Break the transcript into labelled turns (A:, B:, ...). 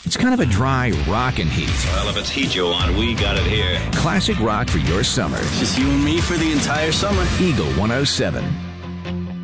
A: It's kind of a dry rockin' heat.
B: Well, if it's heat you want, we got it here.
A: Classic rock for your summer.
C: Just you and me for the entire summer.
A: Eagle 107.